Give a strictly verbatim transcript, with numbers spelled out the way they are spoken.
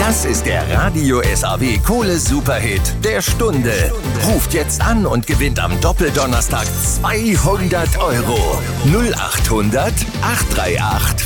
Das ist der Radio S A W Kohle Superhit der Stunde. Ruft jetzt an und gewinnt am Doppeldonnerstag zweihundert Euro. null achthundert, acht drei acht,